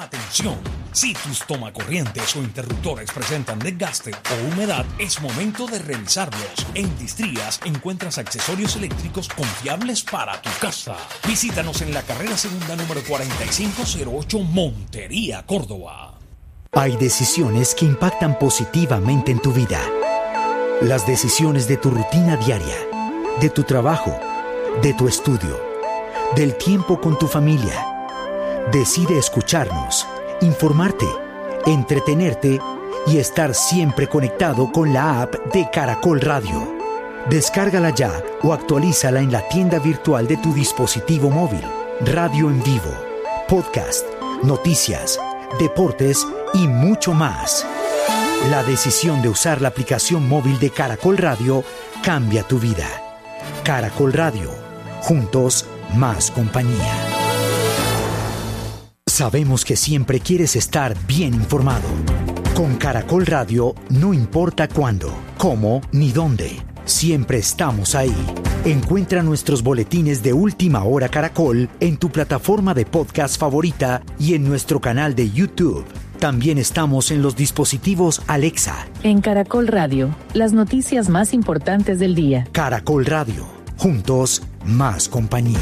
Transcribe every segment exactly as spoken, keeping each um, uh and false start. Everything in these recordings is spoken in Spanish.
Atención, si tus tomacorrientes o interruptores presentan desgaste o humedad, es momento de revisarlos. En Distrías encuentras accesorios eléctricos confiables para tu casa. Visítanos en la carrera segunda número cuarenta y cinco cero ocho, Montería, Córdoba. Hay decisiones que impactan positivamente en tu vida. Las decisiones de tu rutina diaria, de tu trabajo, de tu estudio, del tiempo con tu familia. Decide escucharnos, informarte, entretenerte y estar siempre conectado con la app de Caracol Radio. Descárgala ya o actualízala en la tienda virtual de tu dispositivo móvil. Radio en vivo, podcast, noticias, deportes y mucho más. La decisión de usar la aplicación móvil de Caracol Radio cambia tu vida. Caracol Radio, juntos más compañía. Sabemos que siempre quieres estar bien informado. Con Caracol Radio no importa cuándo, cómo ni dónde. Siempre estamos ahí. Encuentra nuestros boletines de Última Hora Caracol en tu plataforma de podcast favorita y en nuestro canal de YouTube. También estamos en los dispositivos Alexa. En Caracol Radio, las noticias más importantes del día. Caracol Radio, juntos más compañía.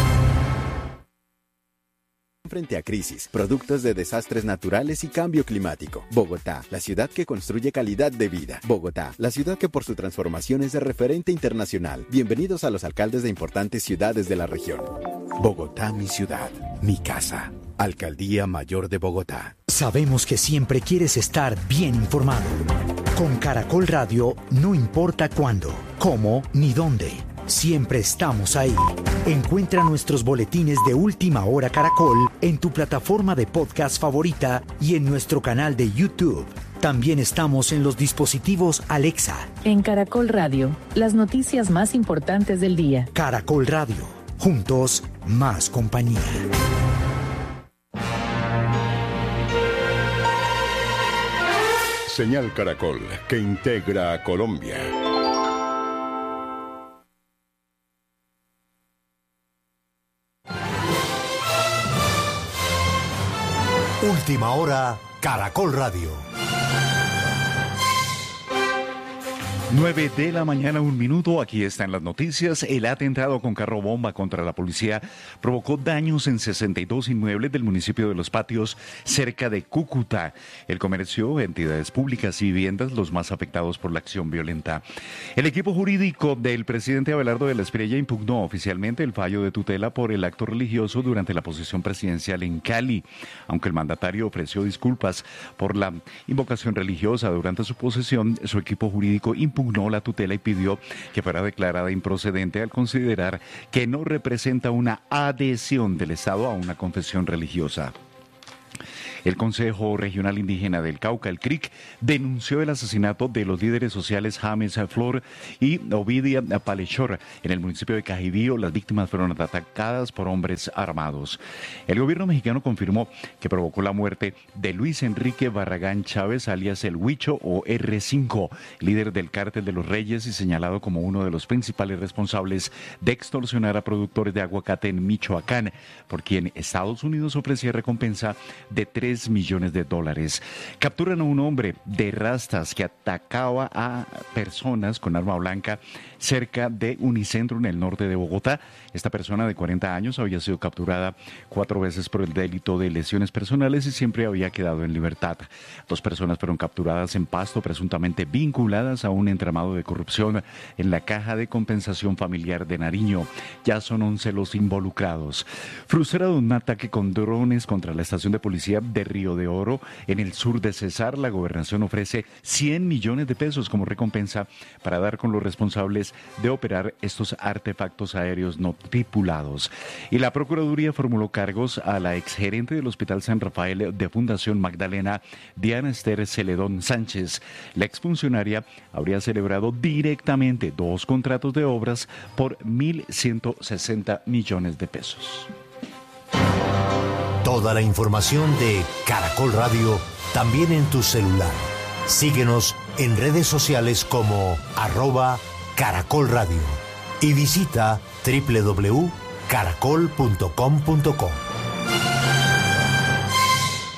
Frente a crisis, productos de desastres naturales y cambio climático. Bogotá, la ciudad que construye calidad de vida. Bogotá, la ciudad que por su transformación es de referente internacional. Bienvenidos a los alcaldes de importantes ciudades de la región. Bogotá, mi ciudad, mi casa. Alcaldía Mayor de Bogotá. Sabemos que siempre quieres estar bien informado. Con Caracol Radio no importa cuándo, cómo ni dónde. Siempre estamos ahí. Encuentra nuestros boletines de Última Hora Caracol en tu plataforma de podcast favorita y en nuestro canal de YouTube. También estamos en los dispositivos Alexa. En Caracol Radio, las noticias más importantes del día. Caracol Radio, juntos más compañía. Señal Caracol, que integra a Colombia. Última Hora, Caracol Radio. nueve de la mañana, un minuto. Aquí están las noticias. El atentado con carro bomba contra la policía provocó daños en sesenta y dos inmuebles del municipio de Los Patios, cerca de Cúcuta. El comercio, entidades públicas y viviendas, los más afectados por la acción violenta. El equipo jurídico del presidente Abelardo de la Espriella impugnó oficialmente el fallo de tutela por el acto religioso durante la posesión presidencial en Cali. Aunque el mandatario ofreció disculpas por la invocación religiosa durante su posesión, su equipo jurídico impugnó impugnó la tutela y pidió que fuera declarada improcedente al considerar que no representa una adhesión del Estado a una confesión religiosa. El Consejo Regional Indígena del Cauca, el C R I C, denunció el asesinato de los líderes sociales James Flor y Ovidia Palechor en el municipio de Cajibío. Las víctimas fueron atacadas por hombres armados. El gobierno mexicano confirmó que provocó la muerte de Luis Enrique Barragán Chávez, alias El Huicho o erre cinco, líder del Cártel de los Reyes y señalado como uno de los principales responsables de extorsionar a productores de aguacate en Michoacán, por quien Estados Unidos ofrecía recompensa de tres millones de dólares. Capturan a un hombre de rastas que atacaba a personas con arma blanca cerca de Unicentro en el norte de Bogotá. Esta persona de cuarenta años había sido capturada cuatro veces por el delito de lesiones personales y siempre había quedado en libertad. Dos personas fueron capturadas en Pasto, presuntamente vinculadas a un entramado de corrupción en la Caja de Compensación Familiar de Nariño. Ya son once los involucrados. Frustrado un ataque con drones contra la estación de policía de Río de Oro, en el sur de Cesar, la gobernación ofrece cien millones de pesos como recompensa para dar con los responsables de operar estos artefactos aéreos no tripulados. Y la Procuraduría formuló cargos a la exgerente del Hospital San Rafael de Fundación Magdalena, Diana Esther Celedón Sánchez. La exfuncionaria habría celebrado directamente dos contratos de obras por mil ciento sesenta millones de pesos. Toda la información de Caracol Radio también en tu celular. Síguenos en redes sociales como arroba Caracol Radio y visita doble u doble u doble u punto caracol punto com punto co.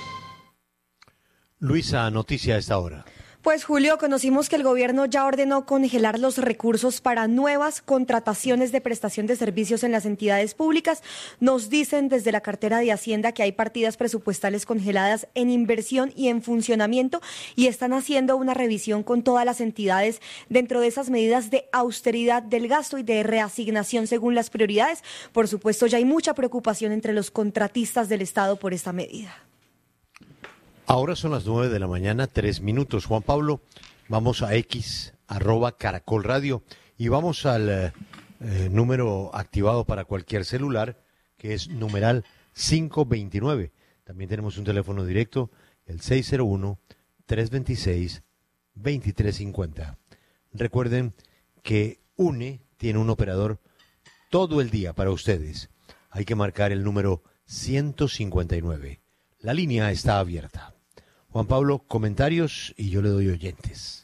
Luisa, noticia a esta hora. Pues Julio, conocimos que el gobierno ya ordenó congelar los recursos para nuevas contrataciones de prestación de servicios en las entidades públicas. Nos dicen desde la cartera de Hacienda que hay partidas presupuestales congeladas en inversión y en funcionamiento y están haciendo una revisión con todas las entidades dentro de esas medidas de austeridad del gasto y de reasignación según las prioridades. Por supuesto, ya hay mucha preocupación entre los contratistas del Estado por esta medida. Ahora son las nueve de la mañana, tres minutos. Juan Pablo, vamos a X, arroba Caracol Radio, y vamos al eh, eh, número activado para cualquier celular, que es numeral cinco veintinueve. También tenemos un teléfono directo, el seis cero uno, tres dos seis, dos tres cinco cero. Recuerden que UNE tiene un operador todo el día para ustedes. Hay que marcar el número ciento cincuenta y nueve. La línea está abierta. Juan Pablo, comentarios y yo le doy oyentes.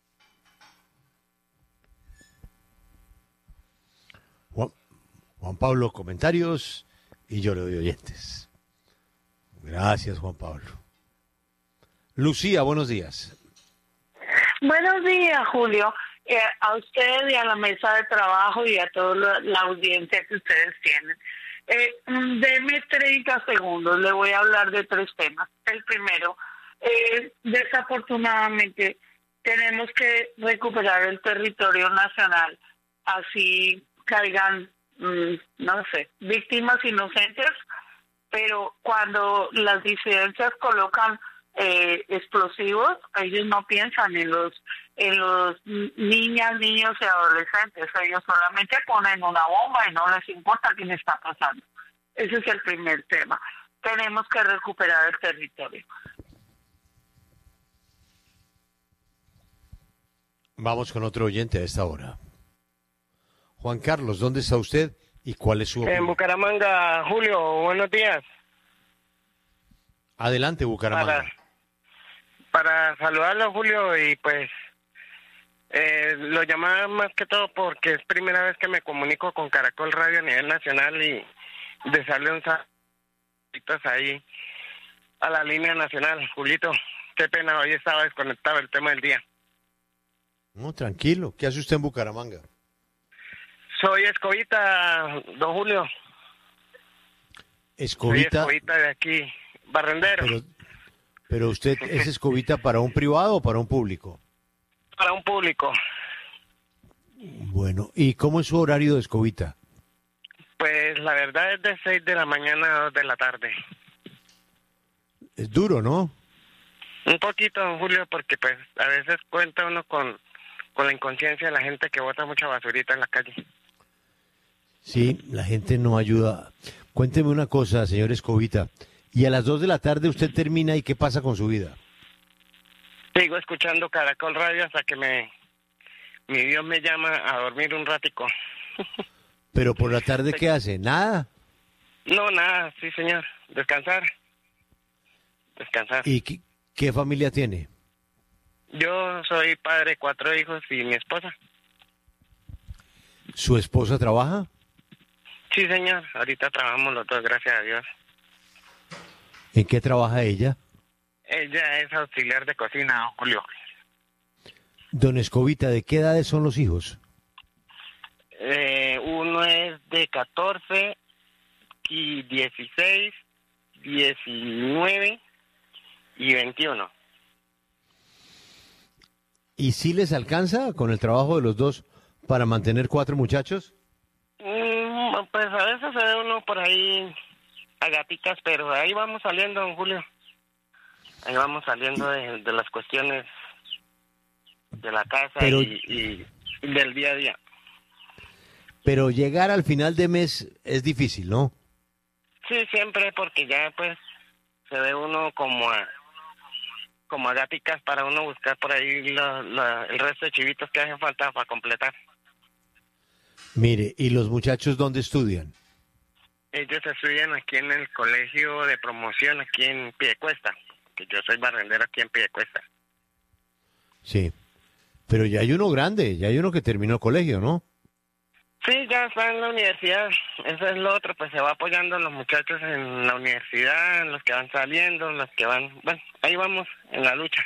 Juan, Juan Pablo, comentarios y yo le doy oyentes. Gracias, Juan Pablo. Lucía, buenos días. Buenos días, Julio. Eh, a usted y a la mesa de trabajo y a toda la, la audiencia que ustedes tienen. Eh, deme treinta segundos, le voy a hablar de tres temas. El primero, eh, desafortunadamente tenemos que recuperar el territorio nacional, así caigan, mmm, no sé, víctimas inocentes, pero cuando las disidencias colocan eh, explosivos, ellos no piensan en los en los niñas, niños y adolescentes. Ellos solamente ponen una bomba y no les importa quién está pasando. Ese es el primer tema. Tenemos que recuperar el territorio. Vamos con otro oyente a esta hora. Juan Carlos, ¿dónde está usted y cuál es su opinión? En Bucaramanga, Julio, buenos días. Adelante, Bucaramanga. Para, para saludarlo, Julio, y pues eh, lo llamaba más que todo porque es primera vez que me comunico con Caracol Radio a nivel nacional y desearle un saludo ahí a la línea nacional. Julito, qué pena, hoy estaba desconectado el tema del día. No, tranquilo. ¿Qué hace usted en Bucaramanga? Soy escobita, don Julio. Escobita. Soy escobita de aquí, barrendero. Pero, pero usted es escobita para un privado o para un público? Para un público. Bueno, ¿y cómo es su horario de escobita? Pues la verdad es de seis de la mañana a dos de la tarde. Es duro, ¿no? Un poquito, don Julio, porque pues a veces cuenta uno con, con la inconsciencia de la gente que bota mucha basurita en la calle. Sí, la gente no ayuda. Cuénteme una cosa, señor Escobita. ¿Y a las dos de la tarde usted termina y qué pasa con su vida? Sigo escuchando Caracol Radio hasta que me mi Dios me llama a dormir un ratico. ¿Pero por la tarde qué hace? ¿Nada? No, nada, sí, señor. Descansar. Descansar. ¿Y qué, qué familia tiene? Yo soy padre de cuatro hijos y mi esposa. ¿Su esposa trabaja? Sí, señor. Ahorita trabajamos los dos, gracias a Dios. ¿En qué trabaja ella? Ella es auxiliar de cocina, don Julio. Don Escobita, ¿de qué edades son los hijos? Eh, uno es de catorce, y dieciséis, diecinueve y veintiuno. ¿Y si les alcanza con el trabajo de los dos para mantener cuatro muchachos? Mm, pues a veces se ve uno por ahí a gaticas, pero ahí vamos saliendo, don Julio. Ahí vamos saliendo de, de las cuestiones de la casa pero, y, y del día a día. Pero llegar al final de mes es difícil, ¿no? Sí, siempre, porque ya pues se ve uno como a, como a gaticas para uno buscar por ahí la, la, el resto de chivitos que hacen falta para completar. Mire, ¿y los muchachos dónde estudian? Ellos estudian aquí en el colegio de promoción, aquí en Piedecuesta, que yo soy barrendero aquí en Piedecuesta. Sí, pero ya hay uno grande, ya hay uno que terminó el colegio, ¿no? Sí, ya está en la universidad. Eso es lo otro, pues se va apoyando a los muchachos en la universidad, en los que van saliendo, los que van... Bueno, ahí vamos, en la lucha.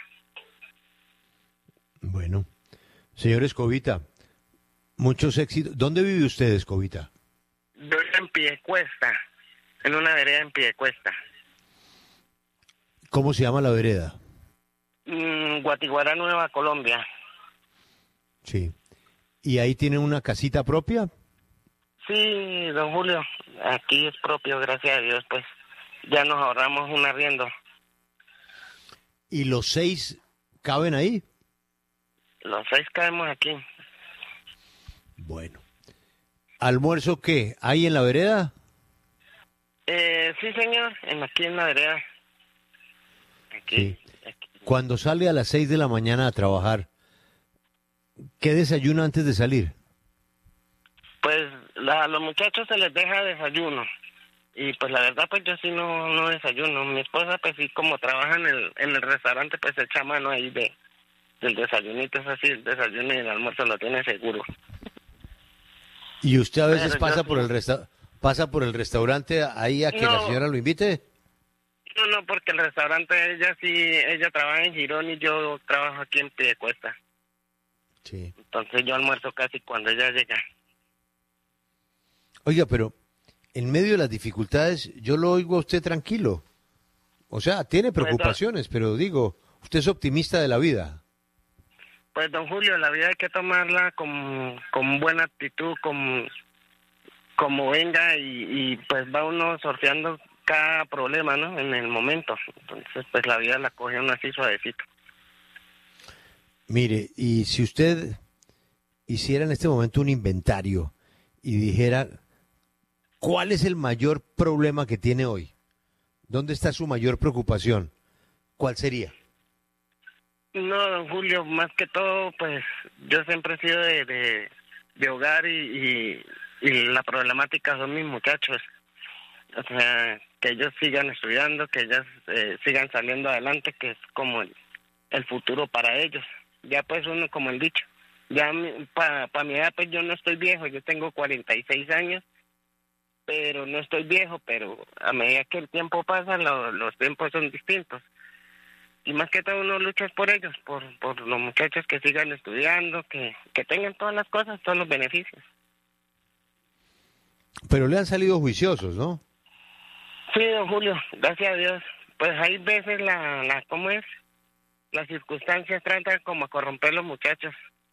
Bueno, señor Escobita, muchos éxitos. ¿Dónde vive usted, Escobita? Yo en Piedecuesta, en una vereda en Piedecuesta. ¿Cómo se llama la vereda? Mm, Guatiguará, Nueva Colombia. Sí. ¿Y ahí tiene una casita propia? Sí, don Julio, aquí es propio, gracias a Dios, pues ya nos ahorramos un arriendo. ¿Y los seis caben ahí? Los seis caemos aquí. Bueno. ¿Almuerzo qué? ¿Hay en la vereda? Eh, sí, señor, en, aquí en la vereda. Aquí, Sí. aquí. Cuando sale a las seis de la mañana a trabajar, ¿qué desayuna antes de salir? Pues la- a los muchachos se les deja desayuno. Y pues la verdad, pues yo sí no, no desayuno. Mi esposa, pues sí, como trabaja en el, en el restaurante, pues echa mano ahí de del desayunito. Es así, el desayuno y el almuerzo lo tiene seguro. ¿Y usted a veces Pero pasa yo- por el resta pasa por el restaurante ahí a que la No. señora lo invite? No, no, porque el restaurante, ella sí, ella trabaja en Girón y yo trabajo aquí en Piedecuesta. Sí. Entonces yo almuerzo casi cuando ella llega. Oiga, pero en medio de las dificultades, yo lo oigo a usted tranquilo. O sea, tiene Pues, preocupaciones, pero digo, usted es optimista de la vida. Pues, don Julio, la vida hay que tomarla con, con buena actitud, con, como venga, y, y pues va uno sorteando cada problema, ¿no? En el momento. Entonces, pues la vida la coge uno así suavecito. Mire, y si usted hiciera en este momento un inventario y dijera, ¿cuál es el mayor problema que tiene hoy? ¿Dónde está su mayor preocupación? ¿Cuál sería? No, don Julio, más que todo, pues yo siempre he sido de, de, de hogar y, y, y la problemática son mis muchachos. O sea, que ellos sigan estudiando, que ellos eh, sigan saliendo adelante, que es como el, el futuro para ellos. Ya pues uno, como el dicho, ya para pa mi edad pues yo no estoy viejo, yo tengo cuarenta y seis años, pero no estoy viejo, pero a medida que el tiempo pasa, lo, los tiempos son distintos. Y más que todo uno lucha por ellos, por, por los muchachos que sigan estudiando, que, que tengan todas las cosas, todos los beneficios. Pero le han salido juiciosos, ¿no? Sí, don Julio, gracias a Dios. Pues hay veces la, la ¿cómo es? Las circunstancias tratan como a corromper los muchachos.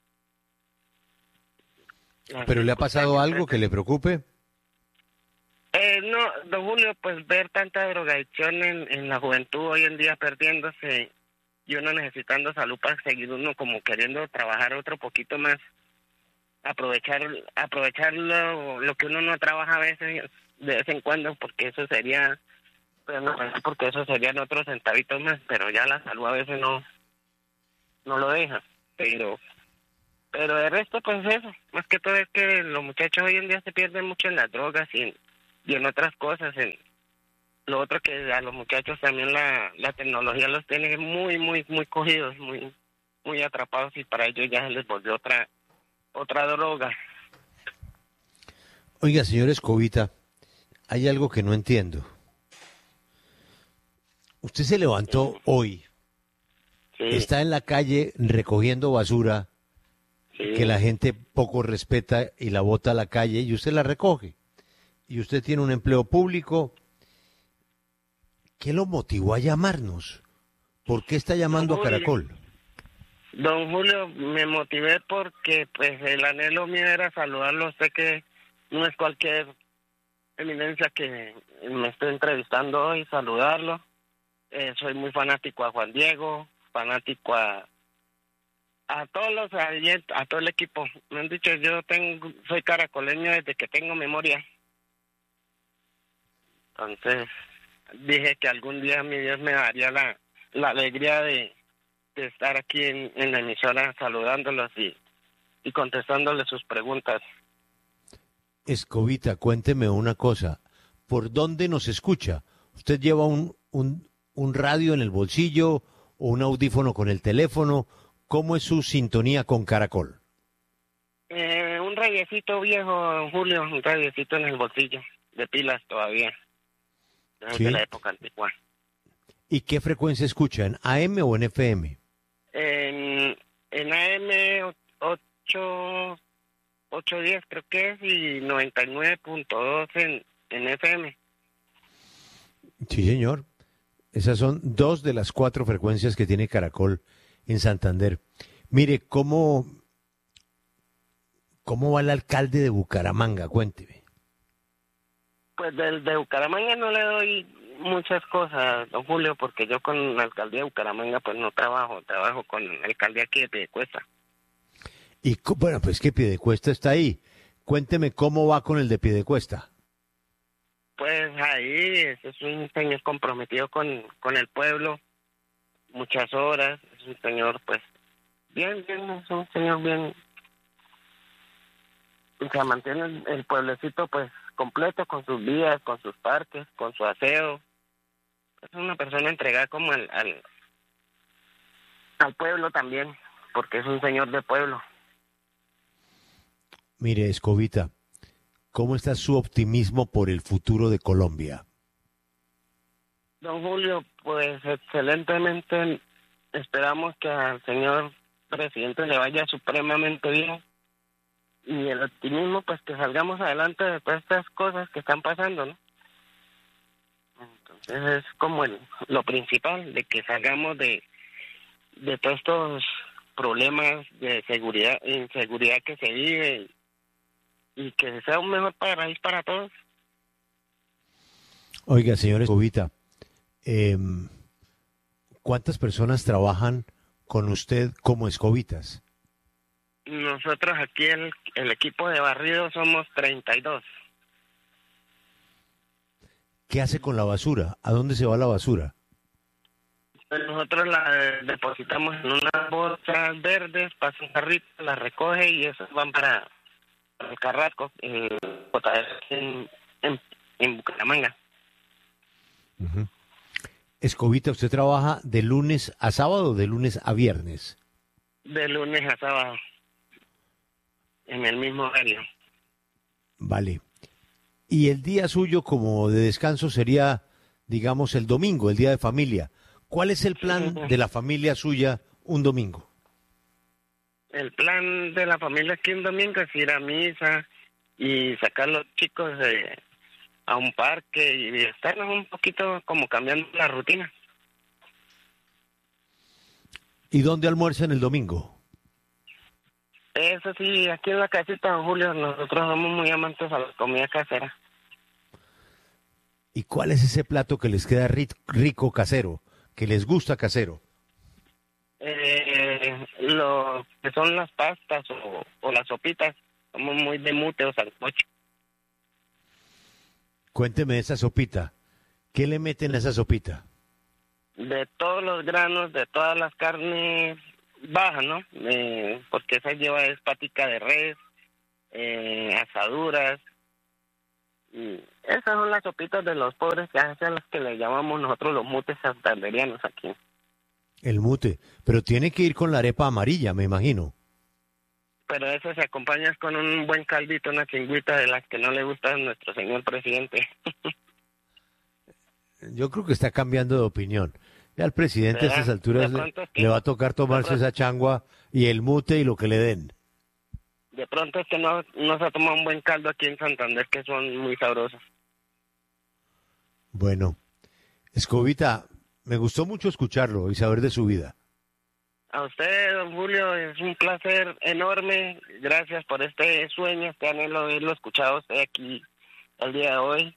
Las ¿Pero le ha pasado circunstancias algo que le preocupe? Eh, no, don Julio, pues ver tanta drogadicción en, en la juventud hoy en día perdiéndose y uno necesitando salud para seguir uno como queriendo trabajar otro poquito más, aprovechar aprovechar lo, lo que uno no trabaja a veces, de vez en cuando, porque eso sería, pues no, porque eso serían otros centavitos más, pero ya la salud a veces no, no lo deja, pero... Pero de resto, pues eso, más que todo es que los muchachos hoy en día se pierden mucho en las drogas y en, y en otras cosas. En lo otro que a los muchachos también la, la tecnología los tiene muy, muy, muy cogidos, muy muy atrapados y para ellos ya se les volvió otra, otra droga. Oiga, señor Escobita, hay algo que no entiendo. Usted se levantó hoy, Sí, está en la calle recogiendo basura sí. que la gente poco respeta y la bota a la calle y usted la recoge. Y usted tiene un empleo público. ¿Qué lo motivó a llamarnos? ¿Por qué está llamando a Caracol? Don Julio, me motivé porque pues el anhelo mío era saludarlo. Sé que no es cualquier eminencia que me esté entrevistando hoy, saludarlo. Eh, soy muy fanático a Juan Diego, fanático a a todos los a, a todo el equipo. Me han dicho, yo tengo soy caracoleño desde que tengo memoria. Entonces dije que algún día mi Dios me daría la, la alegría de, de estar aquí en, en la emisora saludándolos y, y contestándoles sus preguntas. Escobita, cuénteme una cosa. ¿Por dónde nos escucha? ¿Usted lleva un, un, un radio en el bolsillo o un audífono con el teléfono? ¿Cómo es su sintonía con Caracol? Eh, un radiecito viejo, don Julio, un radiecito en el bolsillo, de pilas todavía, desde Sí. la época antigua. ¿Y qué frecuencia escuchan? ¿A M o en F M? En, en A M ocho, ocho diez creo que es, y noventa y nueve punto dos en, en F M. Sí, señor. Esas son dos de las cuatro frecuencias que tiene Caracol en Santander. Mire, ¿cómo, cómo va el alcalde de Bucaramanga? Cuénteme. Pues del de Bucaramanga no le doy muchas cosas, don Julio, porque yo con la alcaldía de Bucaramanga pues no trabajo, trabajo con la alcaldía aquí de Piedecuesta. Y co- bueno, pues que Piedecuesta está ahí. Cuénteme cómo va con el de Piedecuesta. Pues ahí es, es un señor comprometido con, con el pueblo, muchas horas, es un señor pues bien, bien, es un señor bien, o sea, mantiene el, el pueblecito pues completo con sus vías, con sus parques, con su aseo. Es una persona entregada como al, al, al pueblo también, porque es un señor de pueblo. Mire, Escobita, ¿cómo está su optimismo por el futuro de Colombia? Don Julio, pues excelentemente esperamos que al señor presidente le vaya supremamente bien y el optimismo pues que salgamos adelante de todas estas cosas que están pasando, ¿no? Entonces es como el, lo principal, de que salgamos de, de todos estos problemas de seguridad, inseguridad que se vive y que sea un mejor país para todos. Oiga, señor Escobita, eh, ¿cuántas personas trabajan con usted como escobitas? Nosotros aquí el, el equipo de barrido somos treinta y dos. ¿Qué hace con la basura? ¿A dónde se va la basura? Nosotros la depositamos en unas bolsas verdes, pasa un carrito, la recoge y esas van para, para el Carrasco, en, en, en, en Bucaramanga. Uh-huh. Escobita, ¿usted trabaja de lunes a sábado o de lunes a viernes? De lunes a sábado, en el mismo horario. Vale. Y el día suyo como de descanso sería, digamos, el domingo, el día de familia. ¿Cuál es el plan de la familia suya un domingo? El plan de la familia aquí un domingo es ir a misa y sacar a los chicos de, a un parque y estarnos un poquito como cambiando la rutina. ¿Y dónde almuerzan el domingo? Eso sí, aquí en la casita, don Julio, nosotros somos muy amantes a la comida casera. ¿Y cuál es ese plato que les queda ri- rico casero, que les gusta casero? Eh, lo que son las pastas o, o las sopitas, somos muy de mute o sancocho. Cuénteme esa sopita. ¿Qué le meten a esa sopita? De todos los granos, de todas las carnes bajas, ¿no? Eh, porque esa lleva es patica de res, eh, asaduras. Y esas son las sopitas de los pobres, que hacen las que le llamamos nosotros los mutes santanderianos aquí. El mute. Pero tiene que ir con la arepa amarilla, me imagino. Pero eso se acompaña con un buen caldito, una chingüita de las que no le gusta a nuestro señor presidente. Yo creo que está cambiando de opinión. Ya al presidente a ¿Será? estas alturas De le, pronto es que le no. va a tocar tomarse De pronto- esa changua y el mute y lo que le den. De pronto es que no, no se ha tomado un buen caldo aquí en Santander, que son muy sabrosos. Bueno, Escobita, me gustó mucho escucharlo y saber de su vida. A usted, don Julio, es un placer enorme. Gracias por este sueño, este anhelo de haberlo escuchado a usted aquí el día de hoy.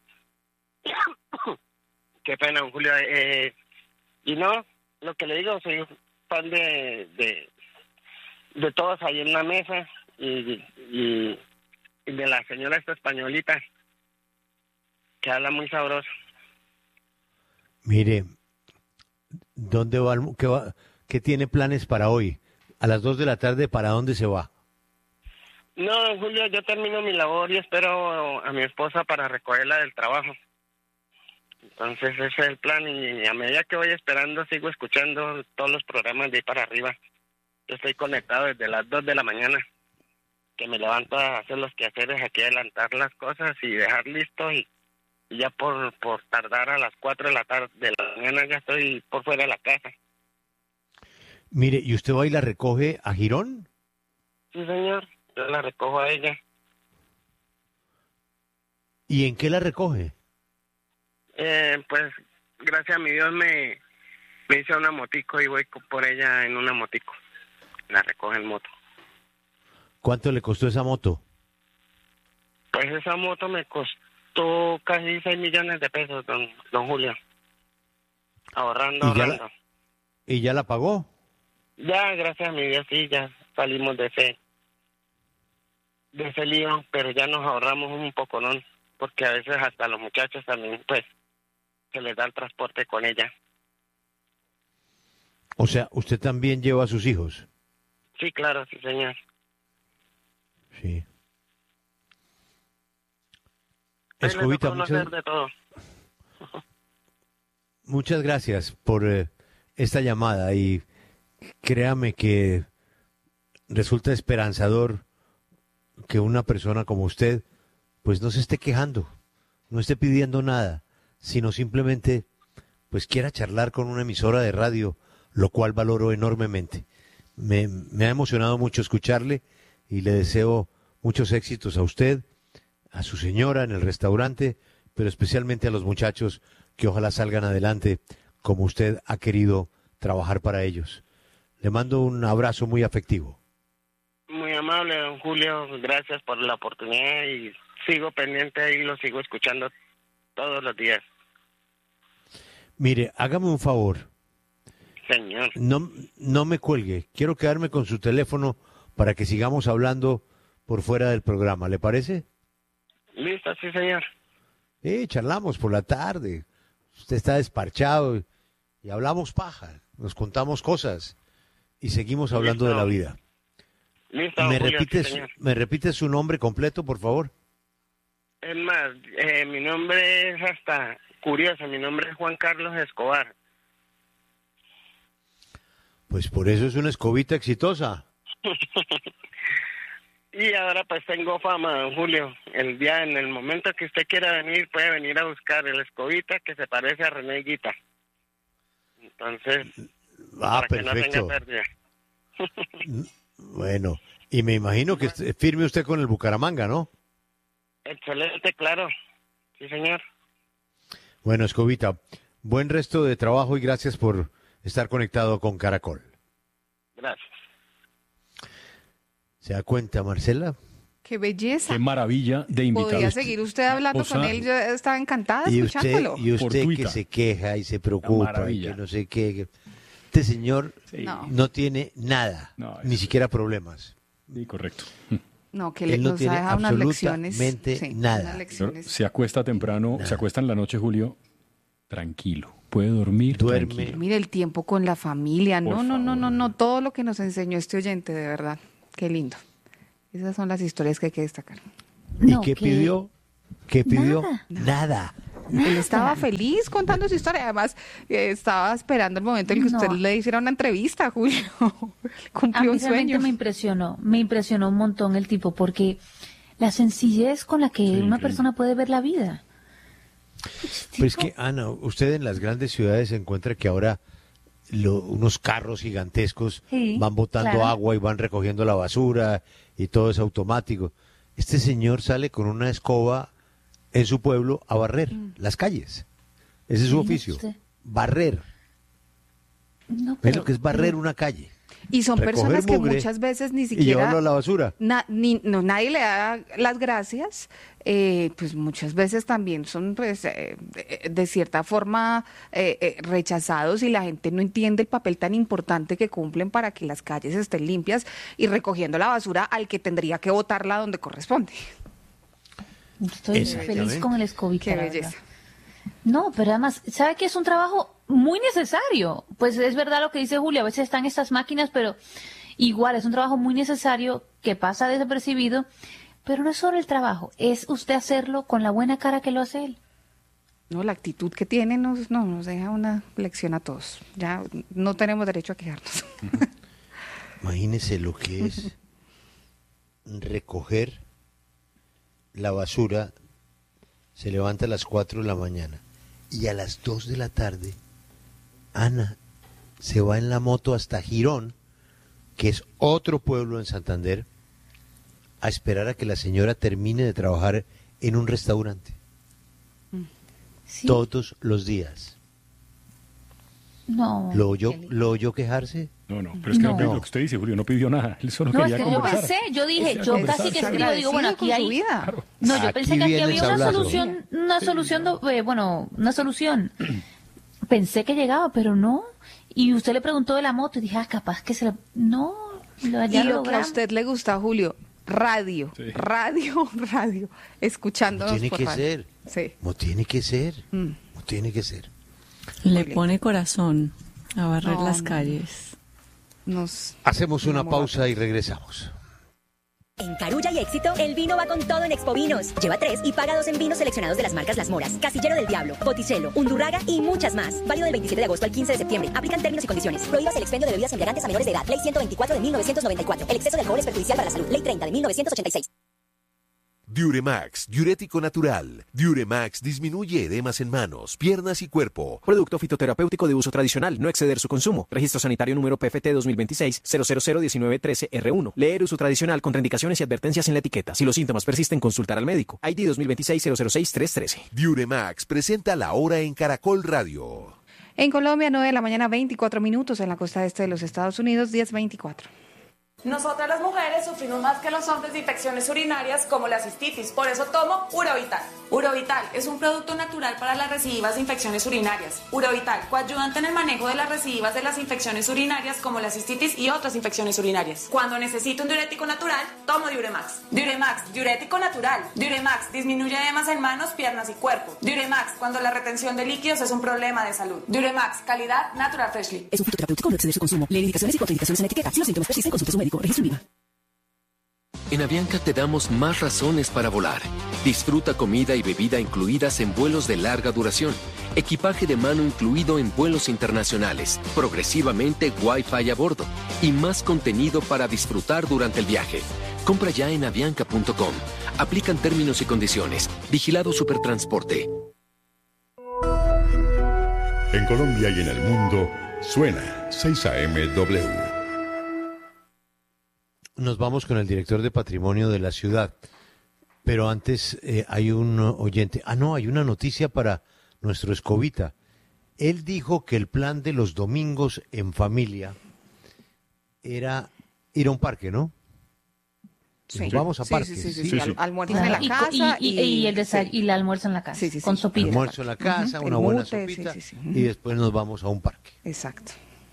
Qué pena, don Julio. Eh, y no, lo que le digo, soy fan de, de, de todos ahí en la mesa y, y, y de la señora esta españolita, que habla muy sabroso. Mire, ¿dónde va, el- qué va, qué tiene planes para hoy? A las dos de la tarde, ¿para dónde se va? No, don Julio, yo termino mi labor y espero a mi esposa para recogerla del trabajo. Entonces ese es el plan y a medida que voy esperando sigo escuchando todos los programas de ahí para arriba. Yo estoy conectado desde las dos de la mañana. que me levanto a hacer los quehaceres aquí, adelantar las cosas y dejar listo, y, y ya por, por tardar a las cuatro de la tarde de la mañana ya estoy por fuera de la casa. Mire, ¿y usted va y la recoge a Girón? Sí, señor, yo la recojo a ella. ¿Y en qué la recoge? Eh, pues, gracias a mi Dios me, me hice una motico y voy por ella en una motico. La recoge en moto. ¿Cuánto le costó esa moto? Pues esa moto me costó casi seis millones de pesos, don, don Julio. Ahorrando, ¿Y ya ahorrando. la, ¿Y ya la pagó? Ya, gracias a mi Dios, sí, ya salimos de ese, de ese lío, pero ya nos ahorramos un poco, ¿no? Porque a veces hasta a los muchachos también, pues, se les da el transporte con ella. O sea, ¿usted también lleva a sus hijos? Sí, claro, sí, señor. Sí. Ahí Escobita, les tocó muchas, hacer de todo. muchas gracias por eh, esta llamada y créame que resulta esperanzador que una persona como usted pues no se esté quejando, no esté pidiendo nada, sino simplemente pues quiera charlar con una emisora de radio, lo cual valoro enormemente. Me, me ha emocionado mucho escucharle y le deseo muchos éxitos a usted, a su señora en el restaurante, pero especialmente a los muchachos que ojalá salgan adelante como usted ha querido trabajar para ellos. Le mando un abrazo muy afectivo. Muy amable, don Julio, gracias por la oportunidad y sigo pendiente y lo sigo escuchando todos los días. Mire, hágame un favor. Señor. No, no me cuelgue. Quiero quedarme con su teléfono para que sigamos hablando por fuera del programa. ¿Le parece? Listo, sí, señor. Eh, charlamos por la tarde. Usted está desparchado y, y hablamos paja. Nos contamos cosas y seguimos hablando Listo. de la vida. Listo, don ¿Me Julio, repite, sí, su, señor. ¿Me repite su nombre completo, por favor? Es más, eh, mi nombre es hasta curioso, mi nombre es Juan Carlos Escobar. Pues por eso es una escobita exitosa. Y ahora pues tengo fama, don Julio. El día, en el momento que usted quiera venir, puede venir a buscar el escobita que se parece a René Guita. Entonces, Ah, para que no perfecto. tenga pérdida. Bueno, y me imagino que est- firme usted con el Bucaramanga, ¿no? Excelente, claro. Sí, señor. Bueno, Escobita, buen resto de trabajo y gracias por estar conectado con Caracol. Gracias. ¿Se da cuenta, Marcela? Qué belleza. Qué maravilla de invitados. Podría seguir usted hablando O sea, con él. Yo estaba encantada Y usted, escuchándolo. y usted que Fortuita. se queja y se Una preocupa y maravilla. que no sé qué. que- Este señor No. no tiene nada, No, ni es- siquiera problemas. Sí, correcto. No, que le, Él no nos tiene ha dejado unas lecciones. absolutamente sí, nada. unas lecciones. Se acuesta temprano, se acuesta en la noche, Julio, tranquilo. Puede dormir Duerme. tranquilo. Mire el tiempo con la familia. Por No, no, no, no, favor. no. Todo lo que nos enseñó este oyente, de verdad. Qué lindo. Esas son las historias que hay que destacar. ¿Y qué pidió? ¿Qué pidió? Nada. Nada. Él estaba feliz contando su historia. Además, eh, estaba esperando el momento en que No. usted le hiciera una entrevista, Julio. A Cumplió mí un realmente sueño. me impresionó, me impresionó un montón el tipo, porque la sencillez con la que una increíble. persona puede ver la vida. Pues que, Ana, usted en las grandes ciudades se encuentra que ahora lo- unos carros gigantescos Sí, van botando claro. agua y van recogiendo la basura y todo es automático. Este señor sale con una escoba en su pueblo a barrer las calles. Ese es su Imagínese oficio, usted. barrer. No, ¿Ves pero- lo que es barrer una calle? Y son Recoger personas que mugre muchas veces ni Y siquiera... llevarlo a la basura. Na- ni, no, nadie le da las gracias, eh, pues muchas veces también son pues eh, de, de cierta forma eh, eh, rechazados y la gente no entiende el papel tan importante que cumplen para que las calles estén limpias y recogiendo la basura al que tendría que botarla donde corresponde. Estoy Exactamente. feliz con el escobita. Qué la verdad. belleza. No, pero además, ¿sabe que es un trabajo muy necesario? Pues es verdad lo que dice Julia, a veces están estas máquinas, pero igual es un trabajo muy necesario que pasa desapercibido, pero no es solo el trabajo, es usted hacerlo con la buena cara que lo hace él. No, la actitud que tiene nos, no, nos deja una lección a todos. Ya no tenemos derecho a quejarnos. Imagínese lo que es recoger la basura, se levanta a las cuatro de la mañana y a las dos de la tarde, Ana se va en la moto hasta Girón, que es otro pueblo en Santander, a esperar a que la señora termine de trabajar en un restaurante. Sí. Todos los días. No. ¿Lo oyó, ¿Lo oyó quejarse? No, no, pero es que No. lo que lo que usted dice, Julio, no pidió nada. Él solo No, es quería que yo conversar. pensé, yo dije, Quería yo conversar. casi que Se escribo, digo, bueno, aquí agradecido con su hay... vida. Claro. No, yo Aquí pensé que aquí viene el había una sablazo. solución, una solución, do- eh, bueno, una solución. Pensé que llegaba, pero no. Y usted le preguntó de la moto y dije, ah, capaz que se la... No, lo, ya Y lo lo que a logramos. usted le gusta, Julio, radio, Sí. radio, radio, escuchándonos Tiene por que radio. ser. Sí. No tiene que ser. Mm. No tiene que ser. Le Muy pone corazón a barrer No, las no. calles. Nos Hacemos una enamoramos. pausa y regresamos. En Carulla y Éxito, el vino va con todo en Expo Vinos. Lleva tres y paga dos en vinos seleccionados de las marcas Las Moras, Casillero del Diablo, Botticello, Undurraga y muchas más. Válido del veintisiete de agosto al quince de septiembre. Aplican términos y condiciones. Prohíbas el expendio de bebidas embriagantes a menores de edad. Ley ciento veinticuatro de mil novecientos noventa y cuatro. El exceso de alcohol es perjudicial para la salud. Ley treinta de mil novecientos ochenta y seis. Diuremax, diurético natural. Diuremax disminuye edemas en manos, piernas y cuerpo. Producto fitoterapéutico de uso tradicional, no exceder su consumo. Registro sanitario número P F T dos mil veintiséis cero cero cero diecinueve trece R uno. Leer uso tradicional, contraindicaciones y advertencias en la etiqueta. Si los síntomas persisten, consultar al médico. I D dos mil veintiséis cero cero seis tres trece. Diuremax presenta la hora en Caracol Radio. En Colombia, nueve de la mañana, veinticuatro minutos. En la costa este de los Estados Unidos, diez veinticuatro. Nosotras las mujeres sufrimos más que los hombres de infecciones urinarias como la cistitis, por eso tomo Urovital. Urovital es un producto natural para las recidivas de infecciones urinarias. Urovital, coayudante en el manejo de las recidivas de las infecciones urinarias como la cistitis y otras infecciones urinarias. Cuando necesito un diurético natural, tomo Diuremax. Diuremax, diurético natural. Diuremax disminuye edemas en manos, piernas y cuerpo. Diuremax, cuando la retención de líquidos es un problema de salud. Diuremax, calidad Natural Freshly. Es un fitoterapéutico, no exceder su consumo. Lee indicaciones y contraindicaciones en la etiqueta. Si los síntomas persisten, consulte a su médico. Registro IVA. En Avianca te damos más razones para volar. Disfruta comida y bebida incluidas en vuelos de larga duración. Equipaje de mano incluido en vuelos internacionales. Progresivamente Wi-Fi a bordo. Y más contenido para disfrutar durante el viaje. Compra ya en avianca punto com. Aplican términos y condiciones. Vigilado Supertransporte. En Colombia y en el mundo, suena seis A M W. Nos vamos con el director de Patrimonio de la ciudad. Pero antes eh, hay un oyente. Ah, no, hay una noticia para nuestro Escobita. Él dijo que el plan de los domingos en familia era ir a un parque, ¿no? Sí. Nos vamos a Sí, parque. sí, sí, sí, sí. Al- almuerzan Claro, en la y co- casa y, y, y el desa- y el almuerzo en la casa, Sí, sí, sí. con sopita. Almuerzo en la casa, Ujú, una el buena mute, sopita sí, sí, sí. y después nos vamos a un parque. Exacto.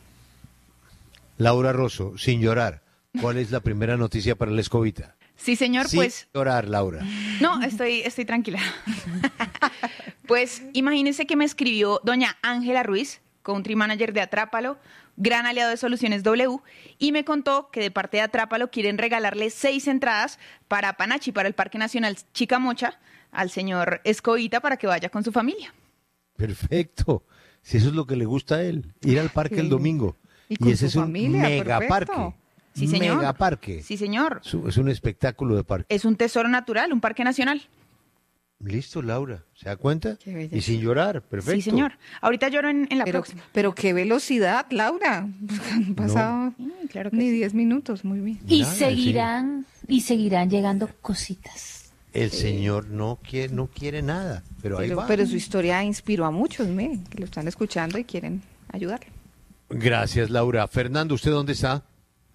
Laura Rosso, sin llorar, ¿cuál es la primera noticia para la Escobita? Sí, señor, Sin pues... llorar, Laura. No, estoy, estoy tranquila. Pues imagínense que me escribió doña Ángela Ruiz, country manager de Atrápalo, gran aliado de Soluciones W, y me contó que de parte de Atrápalo quieren regalarle seis entradas para Panachi, para el Parque Nacional Chicamocha, al señor Escobita para que vaya con su familia. Perfecto. Si eso es lo que le gusta a él, ir al parque Sí. el domingo. Y con ese su es un familia, mega perfecto. parque. Sí, señor. Mega parque. Sí, señor. Es un- es un espectáculo de parque. Es un tesoro natural, un parque nacional. Listo, Laura. ¿Se da cuenta? Qué belleza. Y sin llorar. Perfecto. Sí, señor. Ahorita lloro en, en la Pero, próxima. pero qué velocidad, Laura. Han pasado ni diez minutos, muy bien. Y Nada, seguirán, y seguirán llegando cositas. El señor no quiere, no quiere nada, pero ahí Pero, va. pero su historia inspiró a muchos, miren, que lo están escuchando y quieren ayudarle. Gracias, Laura. Fernando, ¿usted dónde está?